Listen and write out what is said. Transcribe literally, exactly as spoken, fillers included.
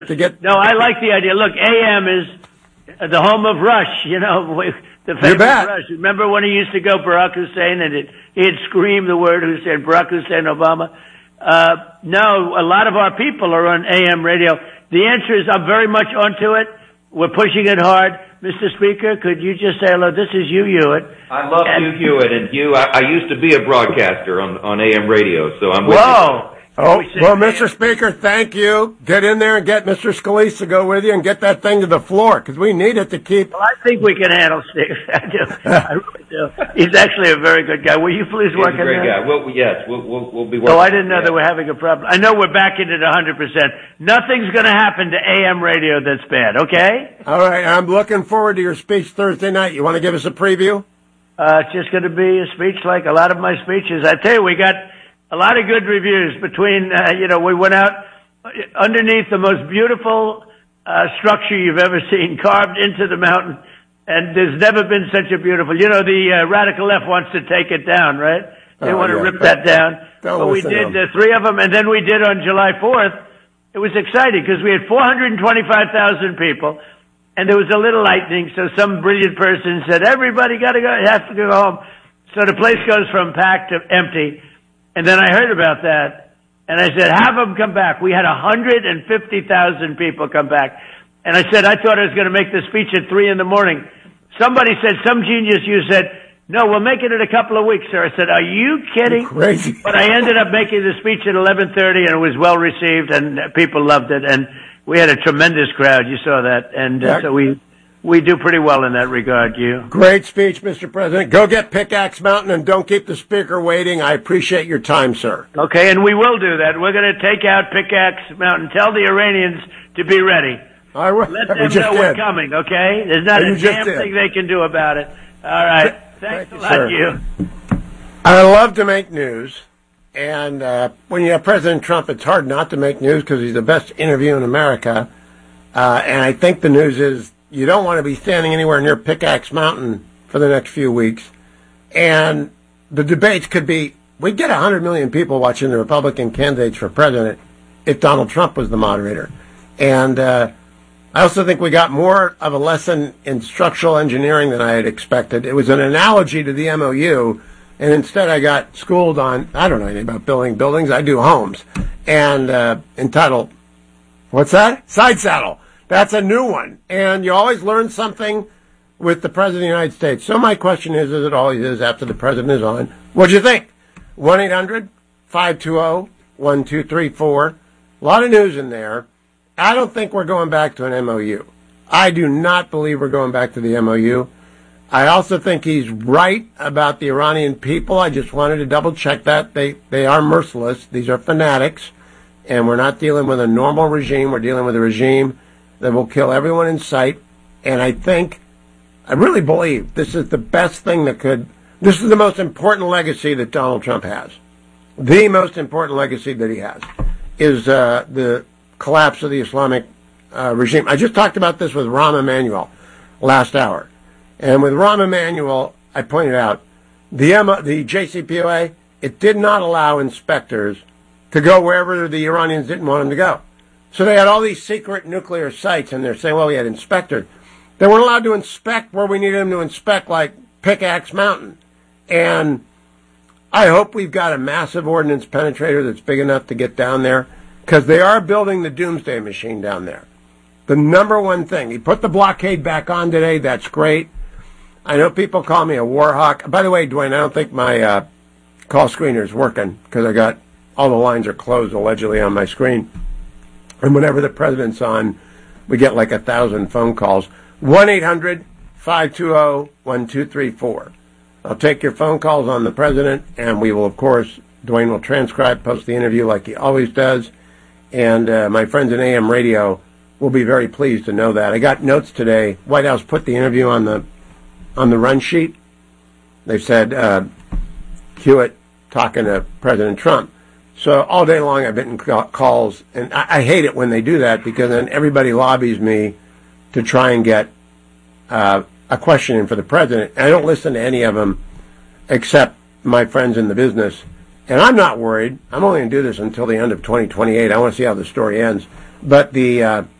to get. No, I like the idea. Look, A M is the home of Rush. You know, the famous Rush. Remember when he used to go Barack Hussein and it, he'd scream the word Hussein, Barack Hussein Obama. Uh, no, a lot of our people are on A M radio. The answer is I'm very much onto it. We're pushing it hard. Mister Speaker, could you just say hello? This is Hugh Hewitt. I love and, Hugh Hewitt, and Hugh, I, I used to be a broadcaster on, on A M radio, so I'm with Whoa. you. Oh, well, Mister Speaker, thank you. Get in there and get Mister Scalise to go with you and get that thing to the floor, because we need it to keep... Well, I think we can handle Steve. I do. I really do. He's actually a very good guy. Will you please He's work a great on that? guy. Well, yes, we'll, we'll, we'll be working. Oh, I didn't know yeah. that we're having a problem. I know we're backing it one hundred percent. Nothing's going to happen to A M radio that's bad, okay? All right, I'm looking forward to your speech Thursday night. You want to give us a preview? Uh, it's just going to be a speech like a lot of my speeches. I tell you, we got a lot of good reviews between, uh, you know, we went out underneath the most beautiful uh, structure you've ever seen, carved into the mountain, and there's never been such a beautiful, you know, the uh, radical left wants to take it down, right? They oh, want to yeah. rip that down. Don't but we did uh, three of them, and then we did on July fourth. It was exciting because we had four hundred twenty-five thousand people, and there was a little lightning, so some brilliant person said, everybody got to go, have to go home. So the place goes from packed to empty. And then I heard about that, and I said, have them come back. We had one hundred fifty thousand people come back. And I said, I thought I was going to make the speech at three in the morning. Somebody said, some genius, you said, no, we'll make it in a couple of weeks, sir. I said, are you kidding? You're crazy. But I ended up making the speech at eleven thirty, and it was well received, and people loved it. And we had a tremendous crowd. You saw that. And uh, yeah. so we... We do pretty well in that regard, you. Great speech, Mister President. Go get Pickaxe Mountain and don't keep the Speaker waiting. I appreciate your time, sir. Okay, and we will do that. We're going to take out Pickaxe Mountain. Tell the Iranians to be ready. I will. Let them we just know did. we're coming, okay? There's not you a damn did. thing they can do about it. All right. Thanks Thank a you, lot, sir. you. I love to make news. And uh, when you have President Trump, it's hard not to make news because he's the best interview in America. Uh, and I think the news is you don't want to be standing anywhere near Pickaxe Mountain for the next few weeks. And the debates could be, we'd get one hundred million people watching the Republican candidates for president if Donald Trump was the moderator. And uh, I also think we got more of a lesson in structural engineering than I had expected. It was an analogy to the M O U, and instead I got schooled on, I don't know anything about building buildings, I do homes, and uh, entitled, what's that? Side saddle. That's a new one. And you always learn something with the President of the United States. So my question is, as it always is after the President is on, what'd you think? one eight hundred five two zero one two three four. A lot of news in there. I don't think we're going back to an M O U. I do not believe we're going back to the M O U. I also think he's right about the Iranian people. I just wanted to double check that. They, they are merciless. These are fanatics. And we're not dealing with a normal regime. We're dealing with a regime that will kill everyone in sight. And I think, I really believe this is the best thing that could, this is the most important legacy that Donald Trump has. The most important legacy that he has is uh, the collapse of the Islamic uh, regime. I just talked about this with Rahm Emanuel last hour. And with Rahm Emanuel, I pointed out, the, M- the J C P O A, it did not allow inspectors to go wherever the Iranians didn't want them to go. So they had all these secret nuclear sites, and they're saying, well, we had inspectors. They weren't allowed to inspect where we needed them to inspect, like Pickaxe Mountain. And I hope we've got a massive ordnance penetrator that's big enough to get down there, because they are building the doomsday machine down there. The number one thing, he put the blockade back on today, that's great. I know people call me a war hawk. By the way, Dwayne, I don't think my uh, call screener is working, because I got, all the lines are closed allegedly on my screen. And whenever the president's on, we get like a thousand phone calls. one eight hundred five two zero one two three four. I'll take your phone calls on the president, and we will, of course, Dwayne will transcribe, post the interview like he always does. And uh, my friends in A M radio will be very pleased to know that. I got notes today. White House put the interview on the on the run sheet. They said uh, Hewitt talking to President Trump. So all day long I've been in calls, and I, I hate it when they do that, because then everybody lobbies me to try and get uh, a question in for the president. And I don't listen to any of them except my friends in the business. And I'm not worried. I'm only going to do this until the end of twenty twenty-eight. I want to see how the story ends. but the uh,